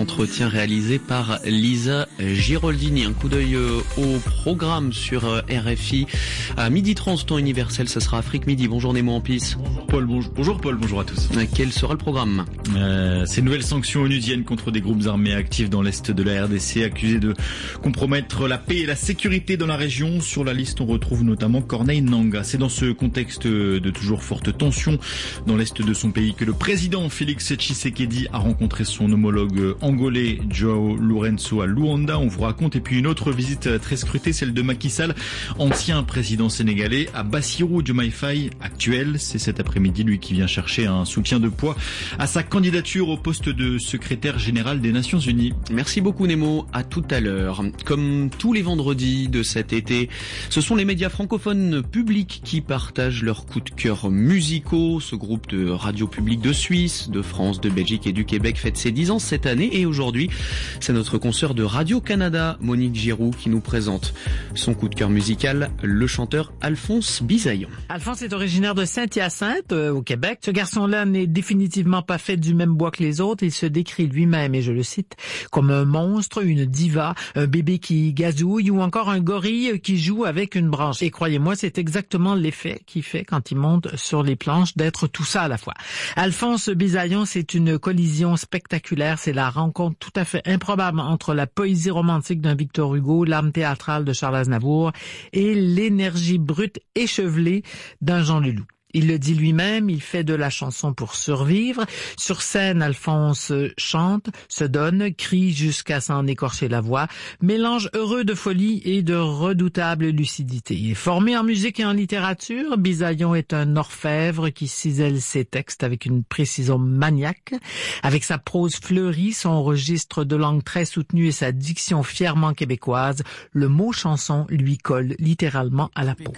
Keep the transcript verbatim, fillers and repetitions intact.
Entretien réalisé par Lisa Giroldini. Un coup d'œil au programme sur R F I. À midi trente, temps universel, ça sera Afrique Midi. Bonjour Nemo Amplis. Bonjour Paul, bonjour, bonjour Paul, bonjour à tous. Quel sera le programme ? euh, Ces nouvelles sanctions onusiennes contre des groupes armés actifs dans l'est de la R D C, accusés de compromettre la paix et la sécurité dans la région. Sur la liste, on retrouve notamment Corneille Nangaa. C'est dans ce contexte de toujours forte tension dans l'est de son pays que le président Félix Tshisekedi a rencontré son homologue angolais João Lourenço à Luanda. On vous raconte, et puis une autre visite très scrutée, celle de Macky Sall, ancien président sénégalais, à Bassirou Diomaye Faye actuel. C'est cet après-midi, lui qui vient chercher un soutien de poids à sa candidature au poste de secrétaire général des Nations Unies. Merci beaucoup Nemo, à tout à l'heure. Comme tous les vendredis de cet été, ce sont les médias francophones publics qui partagent leurs coups de cœur musicaux. Ce groupe de radio publique de Suisse, de France, de Belgique et du Québec fête ses dix ans cette année, et aujourd'hui, c'est notre consoeur de Radio-Canada, Monique Giroux, qui nous présente son coup de cœur musical, le chanteur Alphonse Bisaillon. Alphonse est originaire de Saint-Hyacinthe, euh, au Québec. Ce garçon-là n'est définitivement pas fait du même bois que les autres. Il se décrit lui-même, et je le cite, comme un monstre, une diva, un bébé qui gazouille ou encore un gorille qui joue avec une branche. Et croyez-moi, c'est exactement l'effet qu'il fait quand il monte sur les planches, d'être tout ça à la fois. Alphonse Bisaillon, c'est une collision spectaculaire. C'est la rencontre tout à fait improbable entre la poésie romantique d'un Victor Hugo, l'âme théâtrale de Charles Aznavour et l'énergie brute échevelée d'un Jean Leloup. Il le dit lui-même, il fait de la chanson pour survivre. Sur scène, Alphonse chante, se donne, crie jusqu'à s'en écorcher la voix, mélange heureux de folie et de redoutable lucidité. Il est formé en musique et en littérature. Bisaillon est un orfèvre qui cisèle ses textes avec une précision maniaque. Avec sa prose fleurie, son registre de langue très soutenu et sa diction fièrement québécoise, le mot chanson lui colle littéralement à la peau.